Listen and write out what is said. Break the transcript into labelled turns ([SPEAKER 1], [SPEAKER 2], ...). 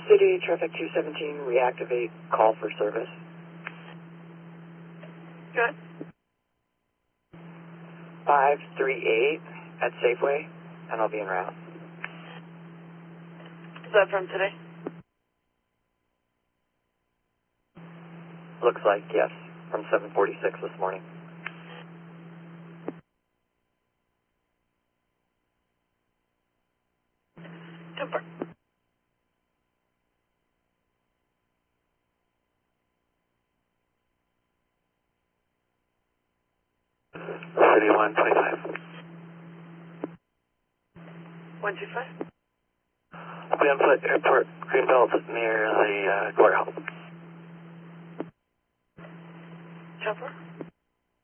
[SPEAKER 1] City Traffic 217, reactivate call for service.
[SPEAKER 2] Good.
[SPEAKER 1] 538 at Safeway, and I'll be en route.
[SPEAKER 2] Is that from today?
[SPEAKER 1] Looks like, yes, from 7:46 this morning.
[SPEAKER 2] Super.
[SPEAKER 1] City 125.
[SPEAKER 2] 125?
[SPEAKER 1] Bamfoot Airport, Greenbelt near the courthouse.
[SPEAKER 2] Chopper?